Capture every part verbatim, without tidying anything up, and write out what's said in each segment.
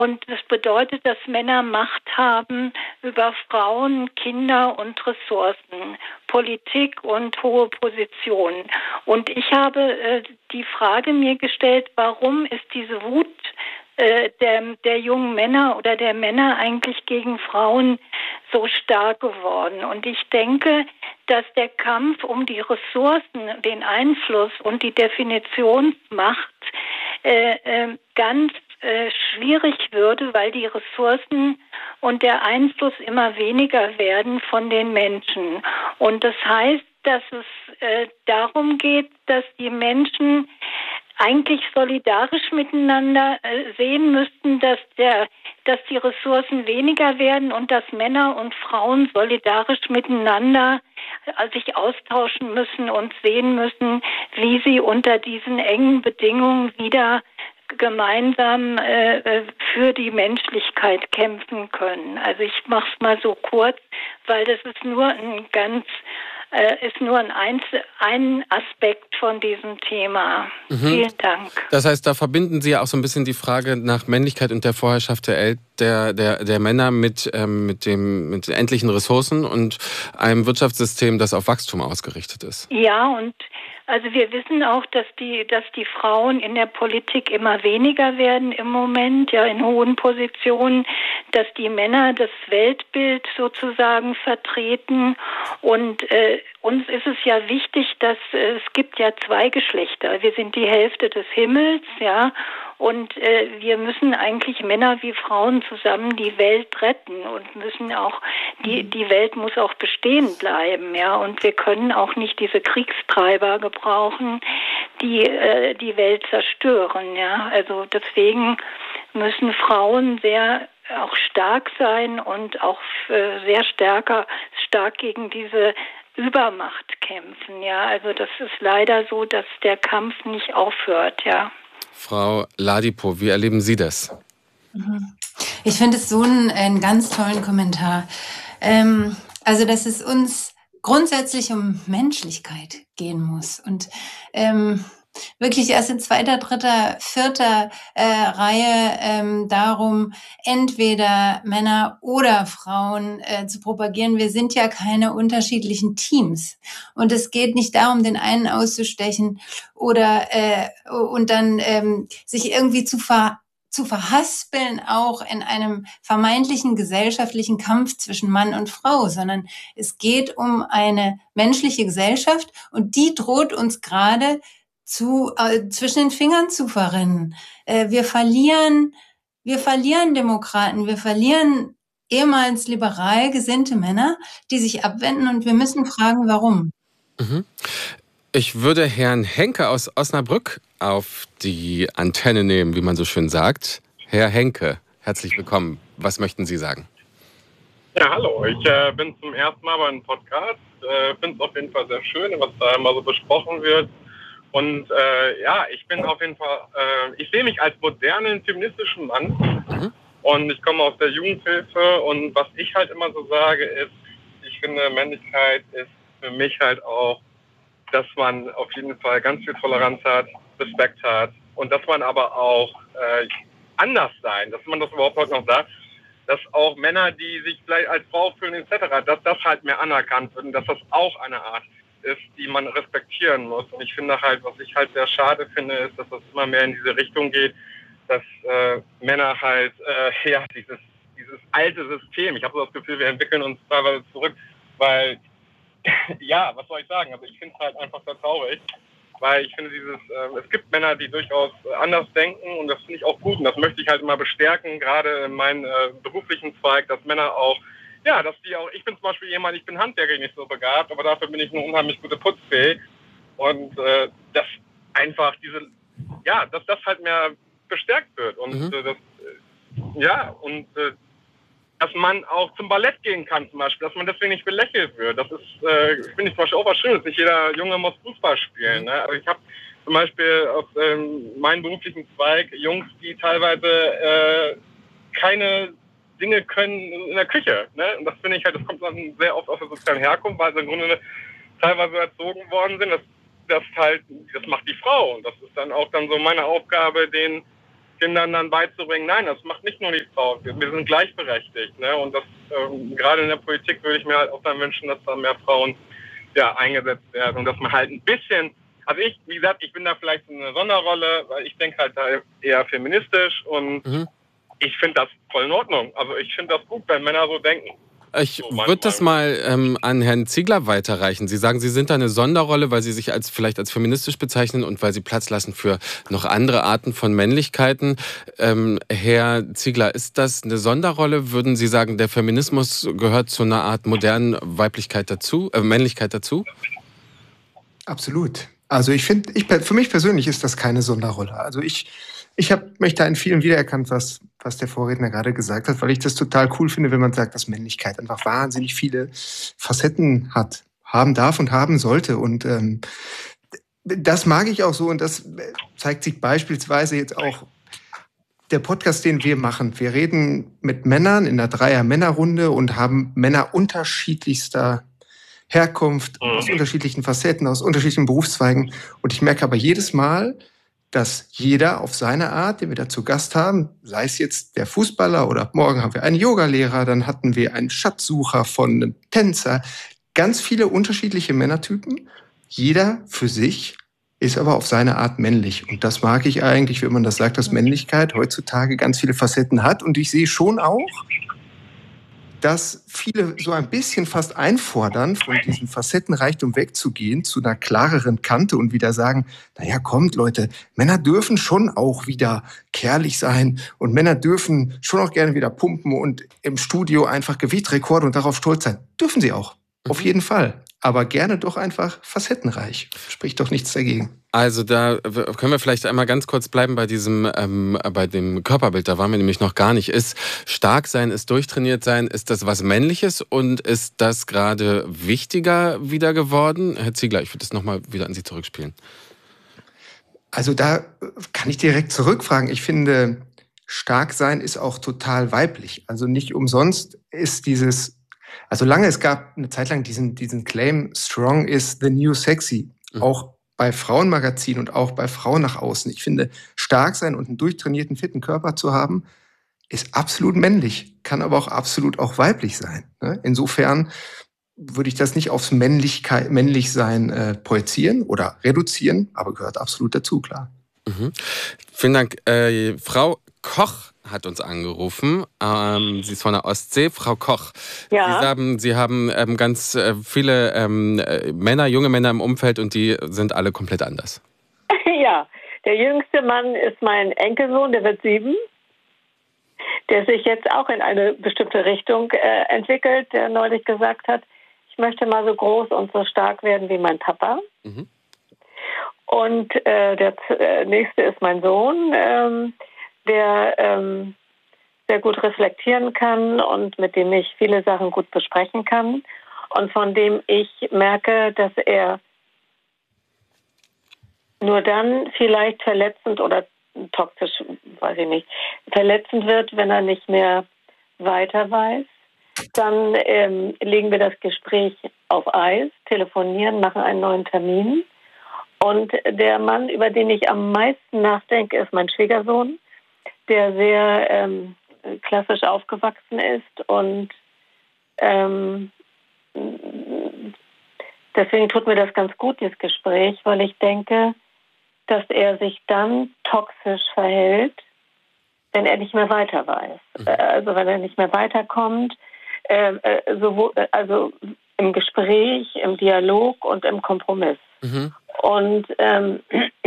Und das bedeutet, dass Männer Macht haben über Frauen, Kinder und Ressourcen, Politik und hohe Positionen. Und ich habe äh, die Frage mir gestellt, warum ist diese Wut äh, der, der jungen Männer oder der Männer eigentlich gegen Frauen so stark geworden? Und ich denke, dass der Kampf um die Ressourcen, den Einfluss und die Definitionsmacht äh, äh, ganz äh, schwierig würde, weil die Ressourcen und der Einfluss immer weniger werden von den Menschen. Und das heißt, dass es äh, darum geht, dass die Menschen eigentlich solidarisch miteinander äh, sehen müssten, dass der, dass die Ressourcen weniger werden und dass Männer und Frauen solidarisch miteinander äh, sich austauschen müssen und sehen müssen, wie sie unter diesen engen Bedingungen wieder gemeinsam äh, für die Menschlichkeit kämpfen können. Also ich mache es mal so kurz, weil das ist nur ein ganz äh, ist nur ein, Einzel- ein Aspekt von diesem Thema. Mhm. Vielen Dank. Das heißt, da verbinden Sie ja auch so ein bisschen die Frage nach Männlichkeit und der Vorherrschaft der, El- der, der, der Männer mit, ähm, mit, dem, mit endlichen Ressourcen und einem Wirtschaftssystem, das auf Wachstum ausgerichtet ist. Ja, und also wir wissen auch, dass die, dass die Frauen in der Politik immer weniger werden im Moment, ja, in hohen Positionen, dass die Männer das Weltbild sozusagen vertreten. Und äh, uns ist es ja wichtig, dass äh, es gibt ja zwei Geschlechter. Wir sind die Hälfte des Himmels, ja, und äh, wir müssen eigentlich Männer wie Frauen zusammen die Welt retten und müssen auch die die Welt muss auch bestehen bleiben, ja, und wir können auch nicht diese Kriegstreiber gebrauchen, die äh, die Welt zerstören, ja. Also deswegen müssen Frauen sehr auch stark sein und auch äh, sehr stärker stark gegen diese Übermacht kämpfen, ja. Also das ist leider so, dass der Kampf nicht aufhört, ja. Frau Ladipo, wie erleben Sie das? Ich finde es so einen, einen ganz tollen Kommentar. Ähm, also, dass es uns grundsätzlich um Menschlichkeit gehen muss und ähm, wirklich erst in zweiter, dritter, vierter äh, Reihe ähm, darum, entweder Männer oder Frauen äh, zu propagieren. Wir sind ja keine unterschiedlichen Teams. Und es geht nicht darum, den einen auszustechen oder äh, und dann ähm, sich irgendwie zu ver zu verhaspeln, auch in einem vermeintlichen gesellschaftlichen Kampf zwischen Mann und Frau, sondern es geht um eine menschliche Gesellschaft und die droht uns gerade zu äh, zwischen den Fingern zu verrinnen. Äh, wir verlieren, wir verlieren Demokraten, wir verlieren ehemals liberal gesinnte Männer, die sich abwenden und wir müssen fragen, warum. Mhm. Ich würde Herrn Henke aus Osnabrück auf die Antenne nehmen, wie man so schön sagt. Herr Henke, herzlich willkommen. Was möchten Sie sagen? Ja, hallo. Ich äh, bin zum ersten Mal beim Podcast. Äh, finde es auf jeden Fall sehr schön, was da immer so besprochen wird. Und äh, ja, ich bin auf jeden Fall, äh, ich sehe mich als modernen feministischen Mann. Mhm. Und ich komme aus der Jugendhilfe. Und was ich halt immer so sage, ist, ich finde, Männlichkeit ist für mich halt auch, dass man auf jeden Fall ganz viel Toleranz hat, Respekt hat und dass man aber auch äh, anders sein, dass man das überhaupt heute noch sagt, dass auch Männer, die sich vielleicht als Frau fühlen et cetera, dass das halt mehr anerkannt wird und dass das auch eine Art ist, die man respektieren muss. Und ich finde halt, was ich halt sehr schade finde, ist, dass das immer mehr in diese Richtung geht, dass äh, Männer halt, äh, ja, dieses, dieses alte System, ich habe so das Gefühl, wir entwickeln uns teilweise zurück, weil ja, was soll ich sagen? Also ich finde es halt einfach sehr traurig, weil ich finde dieses, äh, es gibt Männer, die durchaus äh, anders denken und das finde ich auch gut und das möchte ich halt immer bestärken, gerade in meinem äh, beruflichen Zweig, dass Männer auch, ja, dass die auch, ich bin zum Beispiel jemand, ich bin handwerklich nicht so begabt, aber dafür bin ich eine unheimlich gute Putzfee und äh, dass einfach diese, ja, dass das halt mehr bestärkt wird und mhm. äh, das, äh, ja, und äh, dass man auch zum Ballett gehen kann zum Beispiel, dass man deswegen nicht belächelt wird. Das ist, äh, finde ich zum Beispiel auch was Schönes. Nicht jeder Junge muss Fußball spielen. Ne? Also ich habe zum Beispiel aus ähm, meinem beruflichen Zweig Jungs, die teilweise äh, keine Dinge können in der Küche. Ne? Und das finde ich halt, das kommt dann sehr oft aus der sozialen Herkunft, weil sie im Grunde teilweise erzogen worden sind. Das, das halt, das macht die Frau. Und das ist dann auch dann so meine Aufgabe, den Kindern dann beizubringen, nein, das macht nicht nur die Frau, wir, wir sind gleichberechtigt. Ne? Und das ähm, gerade in der Politik würde ich mir halt auch dann wünschen, dass da mehr Frauen ja, eingesetzt werden und dass man halt ein bisschen, also ich, wie gesagt, ich bin da vielleicht in einer Sonderrolle, weil ich denke halt da eher feministisch und mhm. ich finde das voll in Ordnung. Also ich finde das gut, wenn Männer so denken. Ich so würde das mal ähm, an Herrn Ziegler weiterreichen. Sie sagen, Sie sind da eine Sonderrolle, weil Sie sich als vielleicht als feministisch bezeichnen und weil Sie Platz lassen für noch andere Arten von Männlichkeiten. Ähm, Herr Ziegler, ist das eine Sonderrolle? Würden Sie sagen, der Feminismus gehört zu einer Art modernen Weiblichkeit dazu, äh, Männlichkeit dazu? Absolut. Also ich finde, ich, für mich persönlich ist das keine Sonderrolle. Also ich Ich habe mich da in vielen wiedererkannt, was, was der Vorredner gerade gesagt hat, weil ich das total cool finde, wenn man sagt, dass Männlichkeit einfach wahnsinnig viele Facetten hat, haben darf und haben sollte. Und ähm, das mag ich auch so und das zeigt sich beispielsweise jetzt auch der Podcast, den wir machen. Wir reden mit Männern in einer Dreier-Männer-Runde und haben Männer unterschiedlichster Herkunft, aus unterschiedlichen Facetten, aus unterschiedlichen Berufszweigen. Und ich merke aber jedes Mal, dass jeder auf seine Art, den wir da zu Gast haben, sei es jetzt der Fußballer oder morgen haben wir einen Yogalehrer, dann hatten wir einen Schatzsucher von einem Tänzer, ganz viele unterschiedliche Männertypen, jeder für sich, ist aber auf seine Art männlich. Und das mag ich eigentlich, wenn man das sagt, dass Männlichkeit heutzutage ganz viele Facetten hat. Und ich sehe schon auch, dass viele so ein bisschen fast einfordern, von diesem Facettenreichtum wegzugehen, zu einer klareren Kante und wieder sagen, naja, kommt Leute, Männer dürfen schon auch wieder kerlich sein und Männer dürfen schon auch gerne wieder pumpen und im Studio einfach Gewichtrekorde und darauf stolz sein. Dürfen sie auch, mhm. auf jeden Fall. Aber gerne doch einfach facettenreich. Spricht doch nichts dagegen. Also da können wir vielleicht einmal ganz kurz bleiben bei diesem, ähm, bei dem Körperbild. Da waren wir nämlich noch gar nicht. Ist stark sein, ist durchtrainiert sein, ist das was Männliches und ist das gerade wichtiger wieder geworden? Herr Ziegler, ich würde das nochmal wieder an Sie zurückspielen. Also da kann ich direkt zurückfragen. Ich finde, stark sein ist auch total weiblich. Also nicht umsonst ist dieses Also lange, es gab eine Zeit lang diesen, diesen Claim, strong is the new sexy, mhm. auch bei Frauenmagazinen und auch bei Frauen nach außen. Ich finde, stark sein und einen durchtrainierten, fitten Körper zu haben, ist absolut männlich, kann aber auch absolut auch weiblich sein. Insofern würde ich das nicht aufs Männlichkeit, Männlichsein äh, projizieren oder reduzieren, aber gehört absolut dazu, klar. Mhm. Vielen Dank. Äh, Frau Koch hat uns angerufen. Ähm, sie ist von der Ostsee. Frau Koch, ja. Sie haben, Sie haben ähm, ganz äh, viele ähm, äh, Männer, junge Männer im Umfeld und die sind alle komplett anders. Ja, der jüngste Mann ist mein Enkelsohn, der wird sieben, der sich jetzt auch in eine bestimmte Richtung äh, entwickelt, der neulich gesagt hat, ich möchte mal so groß und so stark werden wie mein Papa. Mhm. Und äh, der äh, nächste ist mein Sohn, ähm, der ähm, sehr gut reflektieren kann und mit dem ich viele Sachen gut besprechen kann und von dem ich merke, dass er nur dann vielleicht verletzend oder toxisch, weiß ich nicht, verletzend wird, wenn er nicht mehr weiter weiß. Dann ähm, legen wir das Gespräch auf Eis, telefonieren, machen einen neuen Termin. Und der Mann, über den ich am meisten nachdenke, ist mein Schwiegersohn, der sehr ähm, klassisch aufgewachsen ist und ähm, deswegen tut mir das ganz gut, dieses Gespräch, weil ich denke, dass er sich dann toxisch verhält, wenn er nicht mehr weiter weiß. Mhm. Also wenn er nicht mehr weiterkommt, äh, äh, sowohl, also im Gespräch, im Dialog und im Kompromiss. Mhm. Und ähm,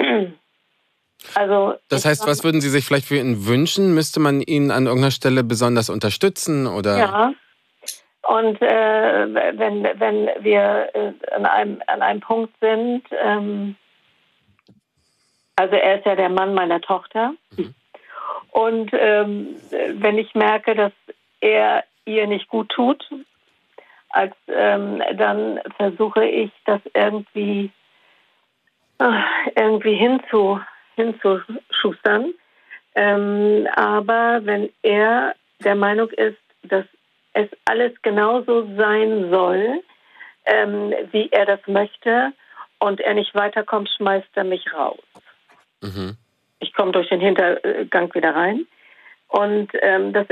also das heißt, was würden Sie sich vielleicht für ihn wünschen? Müsste man ihn an irgendeiner Stelle besonders unterstützen? Oder? Ja, und äh, wenn, wenn wir äh, an, einem, an einem Punkt sind, ähm, also er ist ja der Mann meiner Tochter, mhm. und ähm, wenn ich merke, dass er ihr nicht gut tut, als, ähm, dann versuche ich das irgendwie, äh, irgendwie hinzu hinzuschustern. Ähm, aber wenn er der Meinung ist, dass es alles genauso sein soll, ähm, wie er das möchte, und er nicht weiterkommt, schmeißt er mich raus. Mhm. ich komme durch den Hintergang wieder rein. Und ähm, das